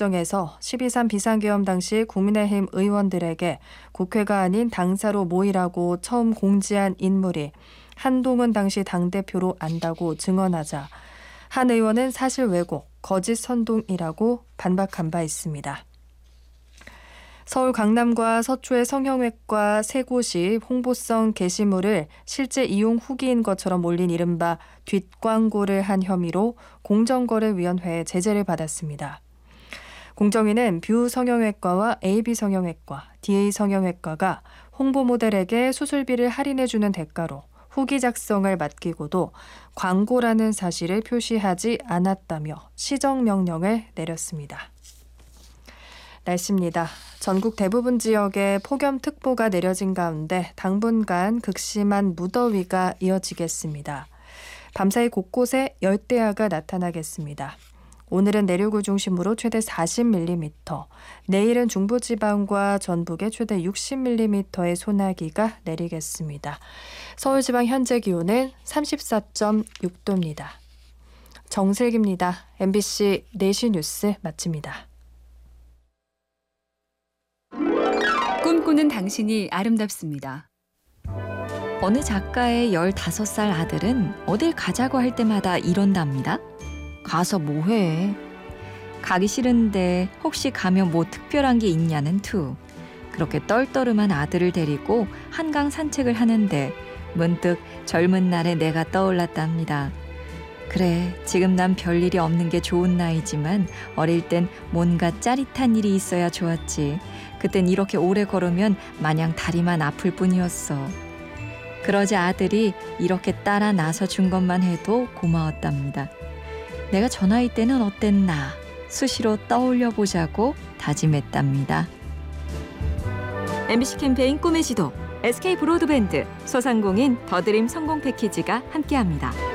결정해서 12.3 비상계엄 당시 국민의힘 의원들에게 국회가 아닌 당사로 모이라고 처음 공지한 인물이 한동훈 당시 당대표로 안다고 증언하자 한 의원은 사실 왜곡, 거짓 선동이라고 반박한 바 있습니다. 서울 강남과 서초의 성형외과 세 곳이 홍보성 게시물을 실제 이용 후기인 것처럼 올린 이른바 뒷광고를 한 혐의로 공정거래위원회에 제재를 받았습니다. 공정위는 뷰 성형외과와 AB 성형외과, DA 성형외과가 홍보 모델에게 수술비를 할인해주는 대가로 후기 작성을 맡기고도 광고라는 사실을 표시하지 않았다며 시정명령을 내렸습니다. 날씨입니다. 전국 대부분 지역에 폭염특보가 내려진 가운데 당분간 극심한 무더위가 이어지겠습니다. 밤사이 곳곳에 열대야가 나타나겠습니다. 오늘은 내륙을 중심으로 최대 40mm, 내일은 중부지방과 전북에 최대 60mm의 소나기가 내리겠습니다. 서울지방 현재 기온은 34.6도입니다. 정슬기입니다. MBC 4시 뉴스 마칩니다. 꿈꾸는 당신이 아름답습니다. 어느 작가의 15살 아들은 어딜 가자고 할 때마다 이런답니다. 가서 뭐해? 가기 싫은데 혹시 가면 뭐 특별한 게 있냐는 투. 그렇게 떨떠름한 아들을 데리고 한강 산책을 하는데 문득 젊은 날의 내가 떠올랐답니다. 그래, 지금 난 별일이 없는 게 좋은 나이지만 어릴 땐 뭔가 짜릿한 일이 있어야 좋았지. 그땐 이렇게 오래 걸으면 마냥 다리만 아플 뿐이었어. 그러자 아들이 이렇게 따라 나서 준 것만 해도 고마웠답니다. 내가 저 나이 때는 어땠나 수시로 떠올려 보자고 다짐했답니다. MBC 캠페인 꿈의 지도, SK 브로드밴드, 소상공인 더드림 성공 패키지가 함께합니다.